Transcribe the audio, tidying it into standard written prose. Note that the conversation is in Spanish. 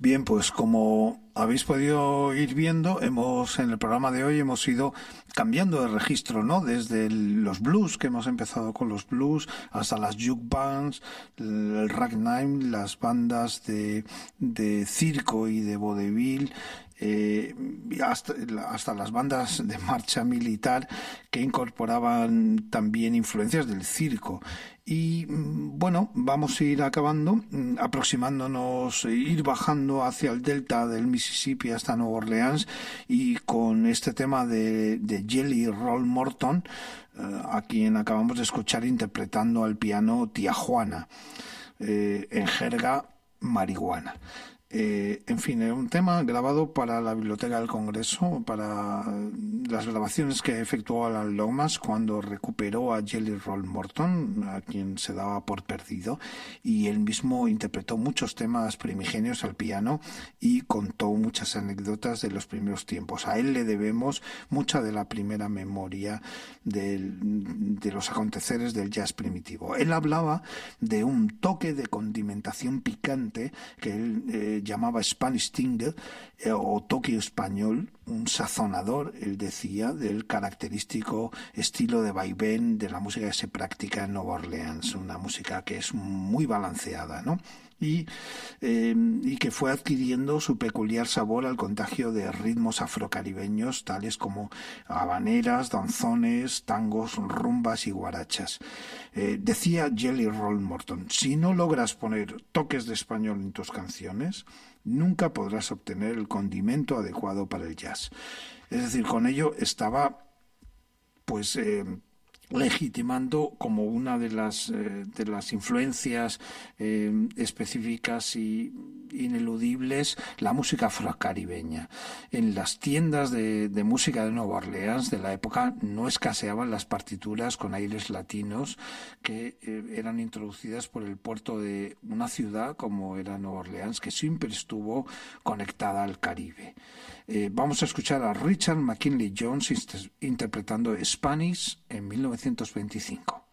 Bien, pues como habéis podido ir viendo, en el programa de hoy hemos ido cambiando de registro, ¿no? Desde los blues, que hemos empezado con los blues, hasta las juke bands, el ragtime, las bandas de circo y de vodevil, hasta las bandas de marcha militar que incorporaban también influencias del circo. Y bueno, vamos a ir acabando, aproximándonos, ir bajando hacia el delta del Mississippi hasta Nueva Orleans, y con este tema de Jelly Roll Morton, a quien acabamos de escuchar interpretando al piano Tía Juana, en jerga marihuana. En fin, era un tema grabado para la Biblioteca del Congreso, para las grabaciones que efectuó Alan Lomas cuando recuperó a Jelly Roll Morton, a quien se daba por perdido, y él mismo interpretó muchos temas primigenios al piano y contó muchas anécdotas de los primeros tiempos. A él le debemos mucha de la primera memoria de los aconteceres del jazz primitivo. Él hablaba de un toque de condimentación picante que él llamaba Spanish Tingle, o toque español, un sazonador, él decía, del característico estilo de vaivén de la música que se practica en Nueva Orleans, una música que es muy balanceada, ¿no? Y que fue adquiriendo su peculiar sabor al contagio de ritmos afrocaribeños tales como habaneras, danzones, tangos, rumbas y guarachas. Decía Jelly Roll Morton: si no logras poner toques de español en tus canciones, nunca podrás obtener el condimento adecuado para el jazz. Es decir, con ello estaba legitimando como una de las influencias específicas y ineludibles la música afrocaribeña. En las tiendas de música de Nueva Orleans de la época no escaseaban las partituras con aires latinos que eran introducidas por el puerto de una ciudad como era Nueva Orleans, que siempre estuvo conectada al Caribe. Vamos a escuchar a Richard McKinley Jones interpretando Spanish en 1925.